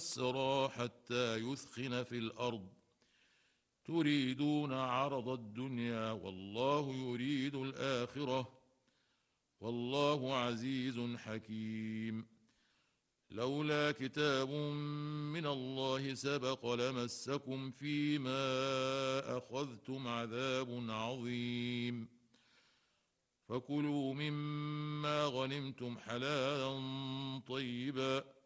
يسرى حتى يثخن في الأرض تريدون عرض الدنيا والله يريد الآخرة والله عزيز حكيم. لولا كتاب من الله سبق لمسكم فيما أخذتم عذاب عظيم. فكلوا مما غنمتم حلالا طيبا